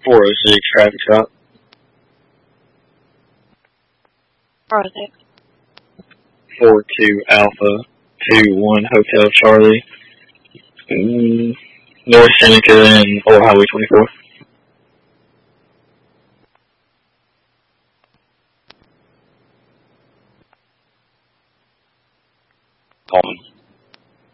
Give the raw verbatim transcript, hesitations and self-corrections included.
four oh six traffic stop. four oh six. four two Alpha two one Hotel Charlie. Mm, North Seneca and Old Highway twenty-four.